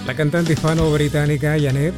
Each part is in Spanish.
La cantante hispano-británica Janet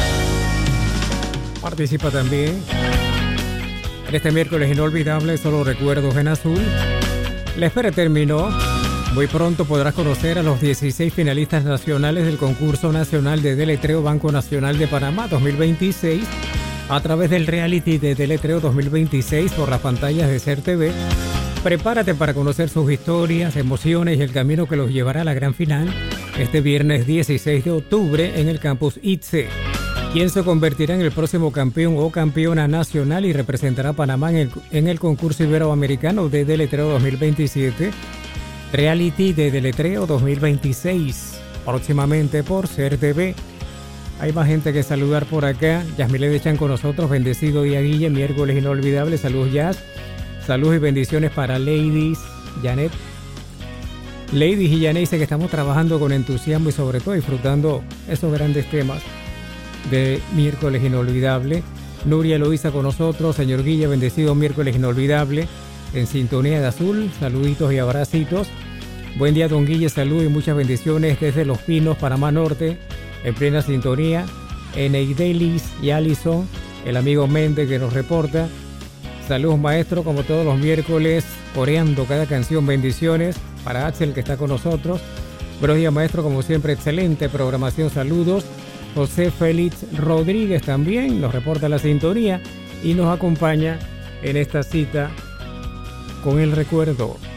participa también en este miércoles inolvidable, solo recuerdos en azul. La espera terminó. Muy pronto podrás conocer a los 16 finalistas nacionales del concurso nacional de deletreo Banco Nacional de Panamá 2026 a través del reality de deletreo 2026 por las pantallas de SER TV. Prepárate para conocer sus historias, emociones y el camino que los llevará a la gran final este viernes 16 de octubre en el campus ITSE. ¿Quién se convertirá en el próximo campeón o campeona nacional y representará a Panamá en el concurso iberoamericano de deletreo 2027? Reality de deletreo 2026, próximamente por SER TV. Hay más gente que saludar por acá. Yasmile de Chan con nosotros, bendecido día Guille, miércoles inolvidable, saludos Jazz, saludos y bendiciones para Ladies, Janet. Ladies y Janet dice que estamos trabajando con entusiasmo y sobre todo disfrutando esos grandes temas de miércoles inolvidable. Nuria Eloísa con nosotros, señor Guille, bendecido miércoles inolvidable. En sintonía de azul, saluditos y abracitos. Buen día, don Guille, salud y muchas bendiciones desde Los Pinos, Panamá Norte, en plena sintonía. Eneidelis y Alison, el amigo Méndez que nos reporta. Saludos, maestro, como todos los miércoles, coreando cada canción, bendiciones. Para Axel, que está con nosotros. Buenos días, maestro, como siempre, excelente programación, saludos. José Félix Rodríguez también nos reporta la sintonía y nos acompaña en esta cita con el recuerdo.